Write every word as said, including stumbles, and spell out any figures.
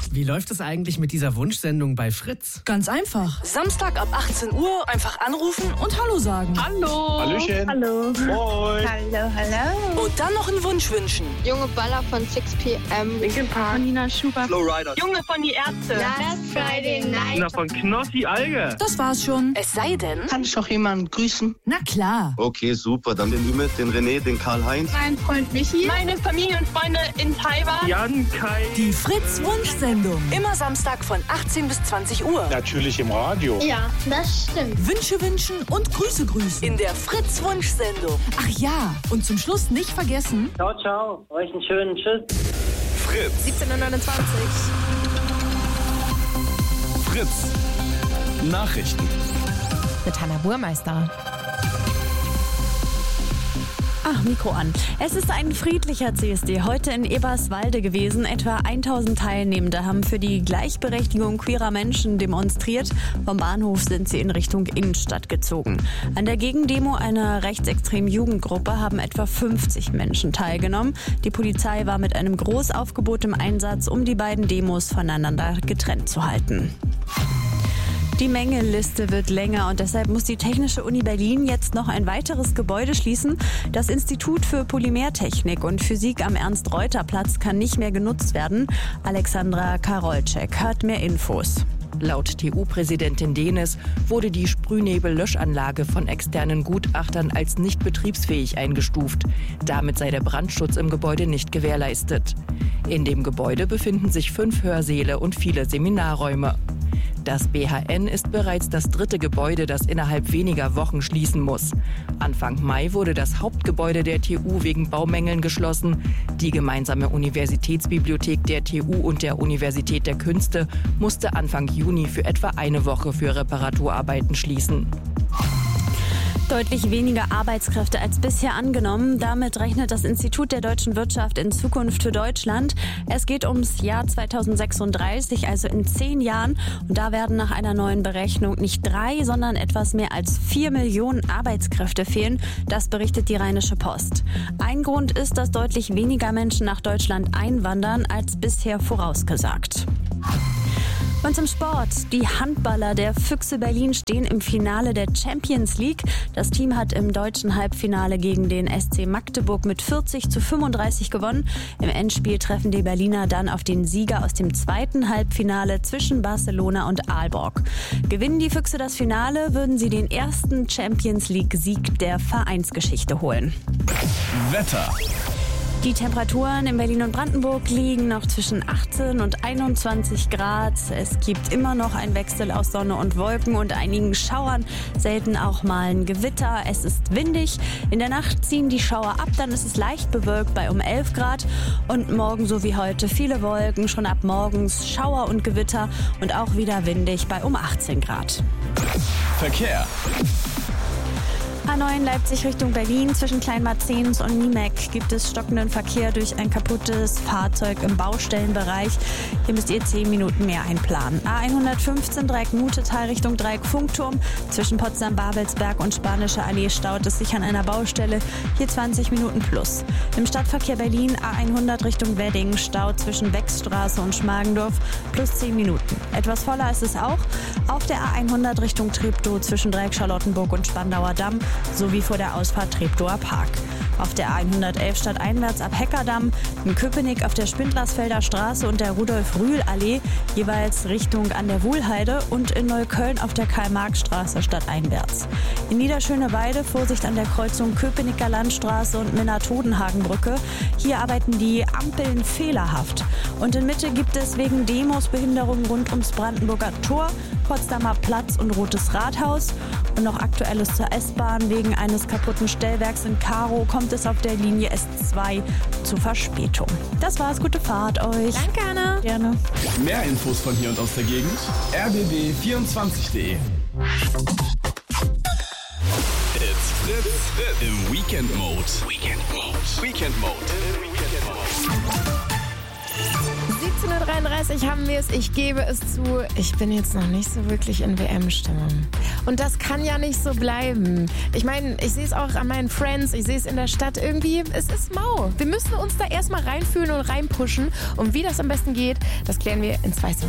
Wie läuft es eigentlich mit dieser Wunschsendung bei Fritz? Ganz einfach. Samstag ab achtzehn Uhr einfach anrufen Und Hallo sagen. Hallo! Hallöchen. Hallo. Moin. Hallo, hallo. und dann noch einen Wunsch wünschen. Junge Baller von six p m. Linkin Park. Nina Schubert. Flowrider. Junge von die Ärzte. Last Friday Night. Na, von Knossi Alge. Das war's schon. Es sei denn, Kann ich doch jemanden grüßen? Na klar. Okay, super. Dann den Ümit, den René, den Karl-Heinz. Mein Freund Michi. Meine Familie und Freunde in Taiwan. Jan, Kai. Die Fritz-Wunschsendung. immer Samstag von achtzehn bis zwanzig Uhr. Natürlich im Radio. Ja, das stimmt. Wünsche wünschen und Grüße grüßen. In der Fritz-Wunschsendung. Ach ja, und zum Schluss nicht vergessen, Ciao, ciao. Euch einen schönen Tschüss. Fritz. siebzehn Uhr neunundzwanzig. Fritz. Nachrichten. Mit Hanna Burmeister. Ach, Mikro an. Es ist ein friedlicher C S D heute in Eberswalde gewesen. Etwa tausend Teilnehmende haben für die Gleichberechtigung queerer Menschen demonstriert. Vom Bahnhof sind sie in Richtung Innenstadt gezogen. An der Gegendemo einer rechtsextremen Jugendgruppe haben etwa fünfzig Menschen teilgenommen. Die Polizei war mit einem Großaufgebot im Einsatz, um die beiden Demos voneinander getrennt zu halten. Die Mängelliste wird länger und deshalb muss die Technische Uni Berlin jetzt noch ein weiteres Gebäude schließen. Das Institut für Polymertechnik und Physik am Ernst-Reuter-Platz kann nicht mehr genutzt werden. Alexandra Karolczek hat mehr Infos. Laut T U-Präsidentin Denis wurde die Sprühnebellöschanlage von externen Gutachtern als nicht betriebsfähig eingestuft. Damit sei der Brandschutz im Gebäude nicht gewährleistet. In dem Gebäude befinden sich fünf Hörsäle und viele Seminarräume. Das B H N ist bereits das dritte Gebäude, das innerhalb weniger Wochen schließen muss. Anfang Mai wurde das Hauptgebäude der T U wegen Baumängeln geschlossen. Die gemeinsame Universitätsbibliothek der T U und der Universität der Künste musste Anfang Juni für etwa eine Woche für Reparaturarbeiten schließen. Deutlich weniger Arbeitskräfte als bisher angenommen. Damit rechnet das Institut der deutschen Wirtschaft in Zukunft für Deutschland. Es geht ums Jahr zweitausendsechsunddreißig, also in zehn Jahren. Und da werden nach einer neuen Berechnung nicht drei, sondern etwas mehr als vier Millionen Arbeitskräfte fehlen. Das berichtet die Rheinische Post. Ein Grund ist, dass deutlich weniger Menschen nach Deutschland einwandern als bisher vorausgesagt. Und zum Sport. Die Handballer der Füchse Berlin stehen im Finale der Champions League. Das Team hat im deutschen Halbfinale gegen den S C Magdeburg mit vierzig zu fünfunddreißig gewonnen. Im Endspiel treffen die Berliner dann auf den Sieger aus dem zweiten Halbfinale zwischen Barcelona und Aalborg. Gewinnen die Füchse das Finale, würden sie den ersten Champions League-Sieg der Vereinsgeschichte holen. Wetter. Die Temperaturen in Berlin und Brandenburg liegen noch zwischen achtzehn und einundzwanzig Grad. Es gibt immer noch einen Wechsel aus Sonne und Wolken und einigen Schauern, selten auch mal ein Gewitter. Es ist windig. In der Nacht ziehen die Schauer ab, dann ist es leicht bewölkt bei um elf Grad. Und morgen so wie heute viele Wolken, schon ab morgens Schauer und Gewitter und auch wieder windig bei um achtzehn Grad. Verkehr. A neun Leipzig Richtung Berlin. Zwischen Kleinmarzens und Niemek gibt es stockenden Verkehr durch ein kaputtes Fahrzeug im Baustellenbereich. Hier müsst ihr zehn Minuten mehr einplanen. A hundertfünfzehn Dreieck-Mutetal Richtung Dreieck-Funkturm. Zwischen Potsdam-Babelsberg und Spanische Allee staut es sich an einer Baustelle. Hier zwanzig Minuten plus. Im Stadtverkehr Berlin A hundert Richtung Wedding. Stau zwischen Wechsstraße und Schmargendorf plus zehn Minuten. Etwas voller ist es auch auf der A hundert Richtung Treptow zwischen Dreieck Charlottenburg und Spandauer Damm sowie vor der Ausfahrt Treptower Park. Auf der A hundertelf stadteinwärts ab Heckerdamm, in Köpenick auf der Spindlersfelder Straße und der Rudolf-Rühl-Allee jeweils Richtung an der Wuhlheide und in Neukölln auf der Karl-Marx-Straße stadteinwärts. In Niederschöneweide Vorsicht an der Kreuzung Köpenicker Landstraße und Minna-Todenhagen-Brücke. Hier arbeiten die Ampeln fehlerhaft. Und in Mitte gibt es wegen Demos Behinderungen rund ums Brandenburger Tor, Potsdamer Platz und Rotes Rathaus. Und noch Aktuelles zur S-Bahn. Wegen eines kaputten Stellwerks in Karow kommt es auf der Linie S zwei zu Verspätung. Das war's, gute Fahrt euch. Danke, Anna. Gerne. Mehr Infos von hier und aus der Gegend. r b b vierundzwanzig punkt de. It's Fritz im Weekend Mode. Weekend Mode. Weekend Mode. Weekend Mode. achtzehn Uhr dreiunddreißig haben wir es. Ich gebe es zu, ich bin jetzt noch nicht so wirklich in W M-Stimmung. Und das kann ja nicht so bleiben. Ich meine, ich sehe es auch an meinen Friends, ich sehe es in der Stadt. Irgendwie, es ist mau. Wir müssen uns da erstmal reinfühlen und reinpushen. Und wie das am besten geht, das klären wir in zwei Stunden.